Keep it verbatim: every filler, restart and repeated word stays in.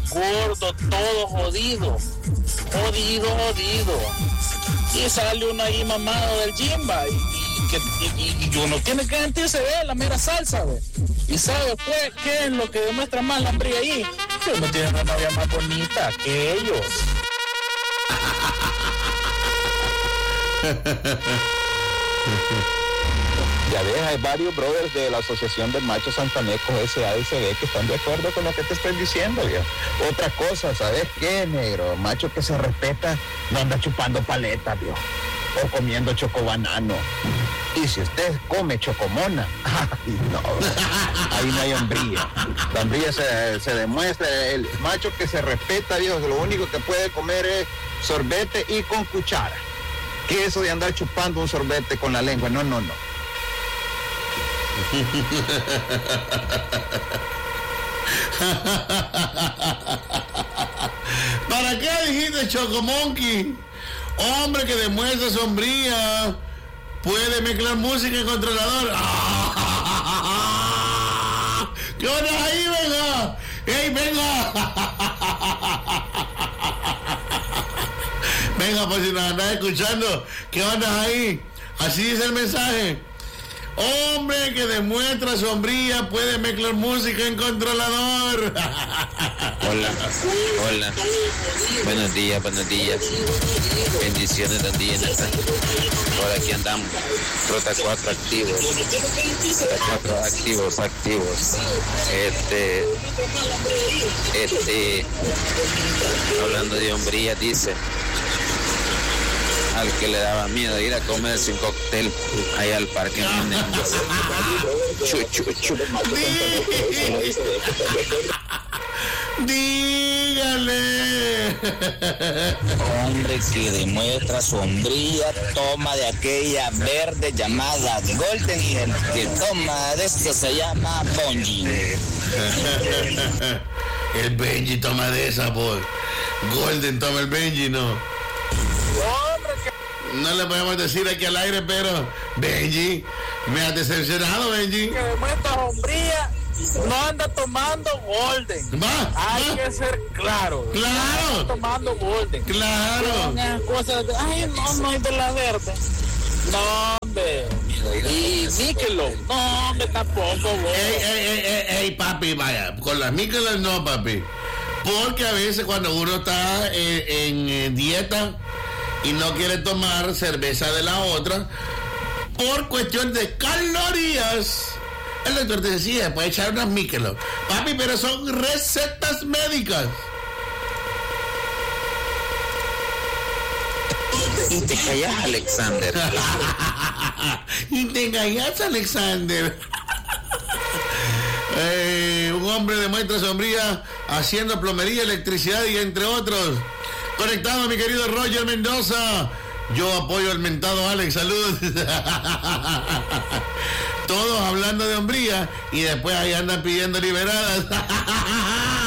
gordo, todo jodido. Jodido, jodido. Y sale uno ahí mamado del Jimba. Y, y, que, y, y uno tiene que sentirse de la mera salsa, ¿ve? Y sabe pues qué es lo que demuestra más la hambre ahí. Que uno tiene una novia más bonita que ellos. Ya ves, hay varios brothers de la Asociación de Machos Santanecos S A S B que están de acuerdo con lo que te estoy diciendo, viejo. Otra cosa, ¿sabes qué, negro? Macho que se respeta no anda chupando paletas, viejo, o comiendo chocobanano. Y si usted come chocomona, ay, no, ahí no hay hombría. La hombría se, se demuestra, el macho que se respeta, viejo, lo único que puede comer es sorbete y con cuchara. ¿Qué es eso de andar chupando un sorbete con la lengua? No, no, no. ¿Para qué dijiste Chocomonkey? Hombre que demuestra sombría puede mezclar música y controlador. ¿Qué onda ahí, venga? ¡Ey, venga! Venga, pues si nos andas escuchando, ¿qué onda ahí? Así dice el mensaje. Hombre que demuestra sombría puede mezclar música en controlador. Hola, hola. Buenos días, buenos días. Bendiciones del día. Por aquí andamos. Rota cuatro activos. Rota cuatro activos, activos. Este, este, hablando de hombría, dice. Al que le daba miedo ir a comerse un cóctel allá al parque. Chu, chu, chu. Dígale. Hombre que demuestra sombría toma de aquella verde llamada Golden y el que toma de esto se llama Benji. El Benji toma de esa, boy. Golden toma el Benji, no. No le podemos decir aquí al aire, pero Benji, me has decepcionado, Benji. Que demuestra hombría, no anda tomando Golden. Va, Hay va. que ser claro. Claro. No anda tomando Golden. Claro. Unas cosas de, ay, no, no es de la verde. No, hombre. Y Michelob, no, hombre, tampoco, güey. Ey, ey, ey, ey, ey, papi, vaya, con las Michelob no, papi. Porque a veces cuando uno está eh, en eh, dieta y no quiere tomar cerveza de la otra, por cuestión de calorías, el doctor te decía, puede echar unas Michelob. Papi, pero son recetas médicas. Y te callas, Alexander. Y te callas, Alexander. Eh, un hombre demuestra sombría haciendo plomería, electricidad y entre otros. Conectado, mi querido Roger Mendoza. Yo apoyo al mentado Alex, saludos. Todos hablando de hombría y después ahí andan pidiendo liberadas.